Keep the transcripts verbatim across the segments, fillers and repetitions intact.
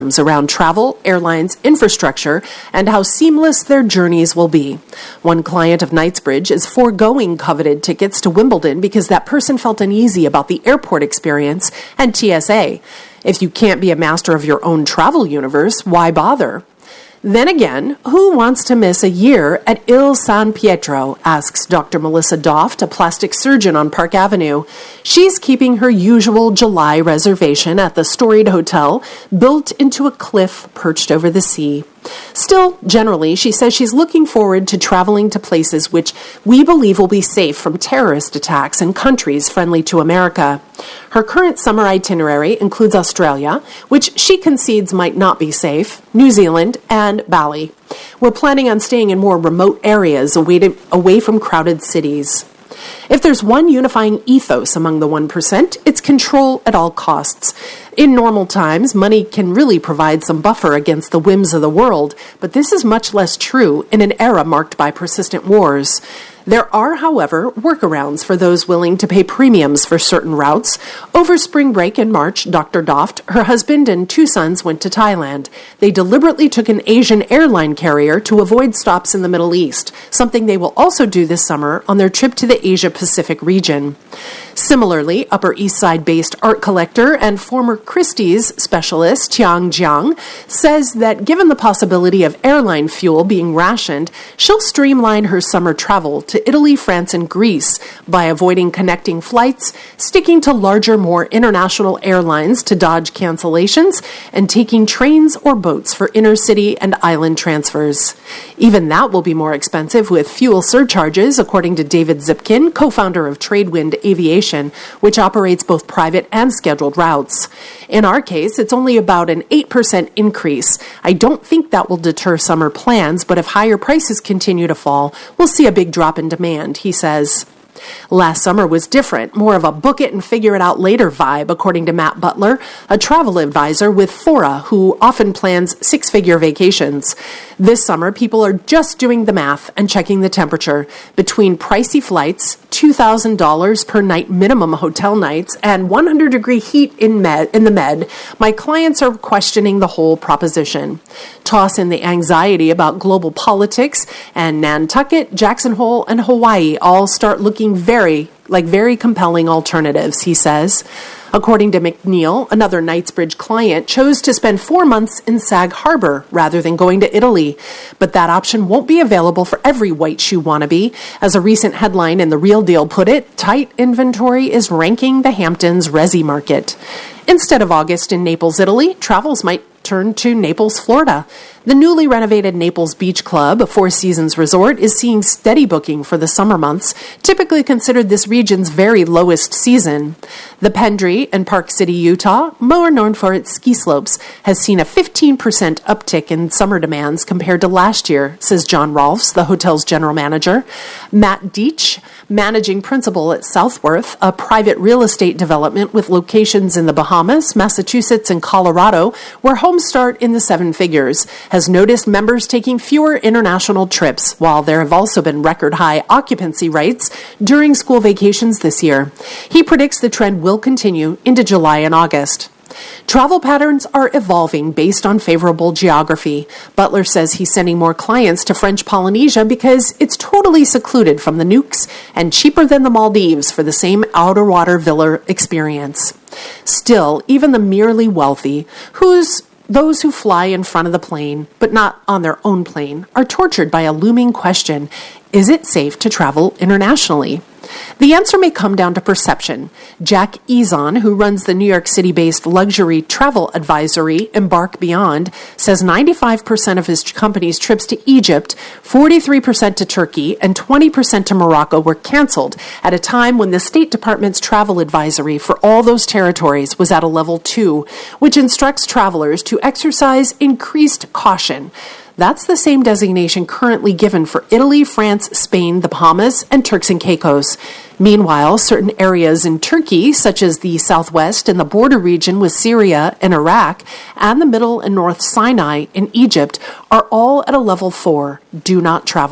around travel, airlines, infrastructure, and how seamless their journeys will be. One client of Knightsbridge is foregoing coveted tickets to Wimbledon because that person felt uneasy about the airport experience and T S A. If you can't be a master of your own travel universe, why bother? Then again, who wants to miss a year at Il San Pietro, asks Doctor Melissa Doft, a plastic surgeon on Park Avenue. She's keeping her usual July reservation at the storied hotel, built into a cliff perched over the sea. Still, generally, she says she's looking forward to traveling to places which we believe will be safe from terrorist attacks in countries friendly to America. Her current summer itinerary includes Australia, which she concedes might not be safe, New Zealand, and Bali. We're planning on staying in more remote areas away, to, away from crowded cities. If there's one unifying ethos among the one percent, it's control at all costs. In normal times, money can really provide some buffer against the whims of the world, but this is much less true in an era marked by persistent wars. There are, however, workarounds for those willing to pay premiums for certain routes. Over spring break in March, Doctor Doft, her husband, and two sons went to Thailand. They deliberately took an Asian airline carrier to avoid stops in the Middle East, something they will also do this summer on their trip to the Asia-Pacific region. Similarly, Upper East Side-based art collector and former Christie's specialist Tiang Jiang says that given the possibility of airline fuel being rationed, she'll streamline her summer travel to Italy, France, and Greece by avoiding connecting flights, sticking to larger, more international airlines to dodge cancellations, and taking trains or boats for inner-city and island transfers. Even that will be more expensive with fuel surcharges, according to David Zipkin, co-founder of Tradewind Aviation, which operates both private and scheduled routes. In our case, it's only about an eight percent increase. I don't think that will deter summer plans, but if higher prices continue to fall, we'll see a big drop in demand, he says. Last summer was different, more of a book it and figure it out later vibe, according to Matt Butler, a travel advisor with Fora, who often plans six-figure vacations. This summer, people are just doing the math and checking the temperature. Between pricey flights, two thousand dollars per night minimum hotel nights, and one hundred degree heat in, med, in the med, my clients are questioning the whole proposition. Toss in the anxiety about global politics, and Nantucket, Jackson Hole, and Hawaii all start looking very, like very compelling alternatives, he says. According to McNeil, another Knightsbridge client chose to spend four months in Sag Harbor rather than going to Italy. But that option won't be available for every white shoe wannabe. As a recent headline in The Real Deal put it, tight inventory is ranking the Hamptons resi market. Instead of August in Naples, Italy, travels might turn to Naples, Florida. The newly renovated Naples Beach Club, a Four Seasons resort, is seeing steady booking for the summer months, typically considered this region's very lowest season. The Pendry in Park City, Utah, more known for its ski slopes, has seen a fifteen percent uptick in summer demands compared to last year, says John Rolfs, the hotel's general manager. Matt Deach, managing principal at Southworth, a private real estate development with locations in the Bahamas, Massachusetts, and Colorado, where homes start in the seven figures, has noticed members taking fewer international trips, while there have also been record-high occupancy rates during school vacations this year. He predicts the trend will continue into July and August. Travel patterns are evolving based on favorable geography. Butler says he's sending more clients to French Polynesia because it's totally secluded from the nukes and cheaper than the Maldives for the same outer water villa experience. Still, even the merely wealthy, whose those who fly in front of the plane, but not on their own plane, are tortured by a looming question: is it safe to travel internationally? The answer may come down to perception. Jack Ezon, who runs the New York City-based luxury travel advisory Embark Beyond, says ninety-five percent of his company's trips to Egypt, forty-three percent to Turkey, and twenty percent to Morocco were canceled at a time when the State Department's travel advisory for all those territories was at a level two, which instructs travelers to exercise increased caution. That's the same designation currently given for Italy, France, Spain, the Bahamas, and Turks and Caicos. Meanwhile, certain areas in Turkey, such as the southwest and the border region with Syria and Iraq, and the middle and north Sinai in Egypt, are all at a level four, do not travel.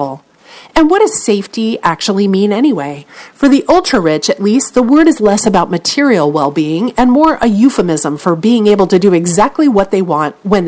And what does safety actually mean anyway? For the ultra-rich, at least, the word is less about material well-being and more a euphemism for being able to do exactly what they want when